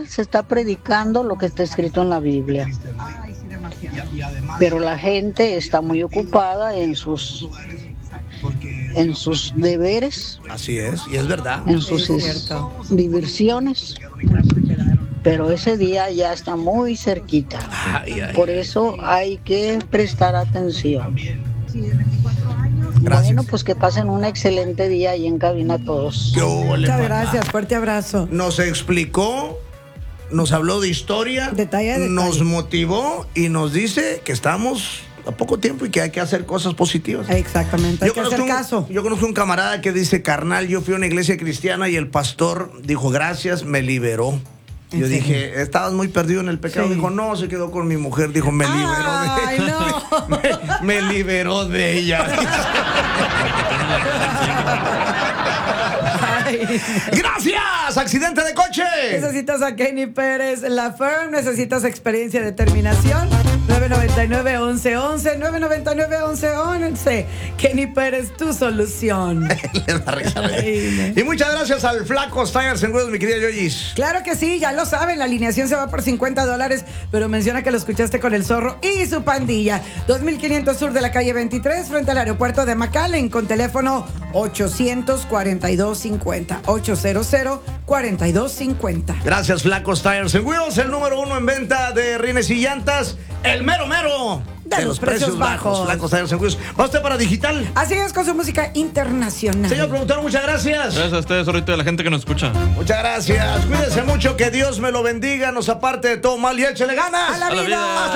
cual se está predicando lo que está escrito en la Biblia. Pero la gente está muy ocupada en sus deberes, Así es, y es verdad. en sus diversiones. Pero ese día ya está muy cerquita. Por eso hay que prestar atención. Gracias. Bueno, pues que pasen un excelente día ahí en cabina todos. Muchas gracias, fuerte abrazo. Nos explicó, nos habló de historia, Detalle a detalle. nos motivó y nos dice que estamos a poco tiempo y que hay que hacer cosas positivas. Exactamente, hay que hacer caso. Yo conozco un camarada que dice, carnal, yo fui a una iglesia cristiana y el pastor dijo, gracias, me liberó. Yo dije, estabas muy perdido en el pecado. Sí. Dijo, no, se quedó con mi mujer. Dijo, me liberó Ay, de no. me liberó de ella. Ay. ¡Gracias! ¡Accidente de coche! Necesitas a Kenny Pérez, la firm, necesitas experiencia y determinación. 999-1111, 999-1111. Kenny Pérez, tu solución. Le da risa. Ay, Y muchas gracias al Flaco Tires and Wheels, mi querida Yoyis. Claro que sí, ya lo saben, la alineación se va por $50, pero menciona que lo escuchaste con el Zorro y su pandilla. 2500 sur de la calle 23, frente al aeropuerto de McAllen, con teléfono 800-4250, 800-4250. Gracias, Flaco Tires and Wheels, el número 1 en venta de rines y llantas, el mero mero De los precios bajos. Flaco Tires and Wheels. ¿Va usted para digital? Así es, con su música internacional. Señor productor, muchas gracias. Gracias a ustedes, Zorrito, y a la gente que nos escucha. Muchas gracias. Cuídense mucho, que Dios me lo bendiga, nos aparte de todo mal y échele ganas. A la vida.